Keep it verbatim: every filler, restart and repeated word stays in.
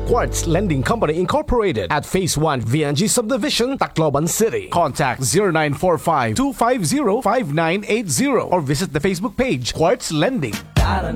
Quartz Lending Company Incorporated at Phase one V N G Subdivision, Tacloban City. Contact zero nine four five, two five zero, five nine eight zero or visit the Facebook page Quartz Lending.